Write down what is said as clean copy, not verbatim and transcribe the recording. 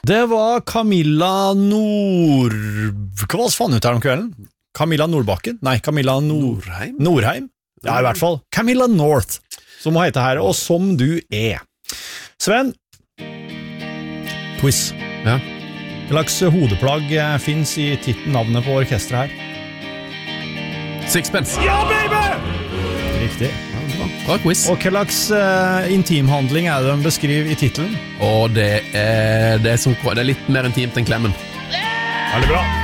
Det var Camilla Hva faen ut her om kvelden? Camilla Nordbakken? Nei, Camilla Norheim? Ja, i hvert fall. Camilla North, som må hete her, og som du Sven, quiz. Ja. Hva slags hodeplagg finnes i navnet på orkestret her? Sixpence. Ja, baby! Riktig. Bra quiz. Og hva slags intimhandling det de beskriver i titelen? Og det er litt mer intimt enn klemmen. Veldig bra.